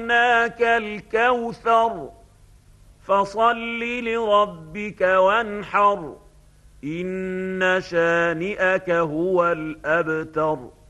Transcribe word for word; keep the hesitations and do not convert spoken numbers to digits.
أعطيناك الكوثر فصل لربك وانحر إن شانئك هو الأبتر.